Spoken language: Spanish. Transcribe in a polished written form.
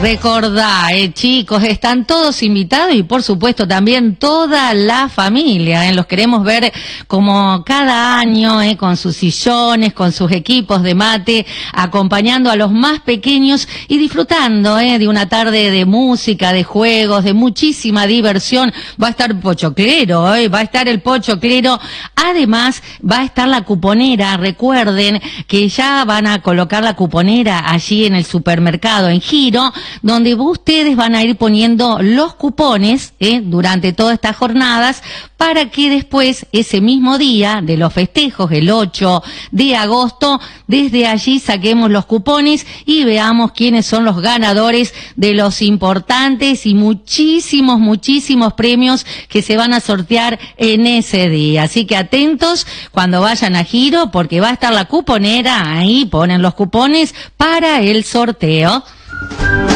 Recordá, chicos, están todos invitados y por supuesto también toda la familia, los queremos ver como cada año, con sus sillones, con sus equipos de mate, acompañando a los más pequeños y disfrutando, de una tarde de música, de juegos, de muchísima diversión. Va a estar Pochoclero, va a estar el Pochoclero, además va a estar la cuponera. Recuerden que ya van a colocar la cuponera allí en el supermercado en Giro, donde ustedes van a ir poniendo los cupones durante todas estas jornadas para que después, ese mismo día de los festejos, el 8 de agosto, desde allí saquemos los cupones y veamos quiénes son los ganadores de los importantes y muchísimos premios que se van a sortear en ese día. Así que atentos cuando vayan a Giro, porque va a estar la cuponera, ahí ponen los cupones para el sorteo.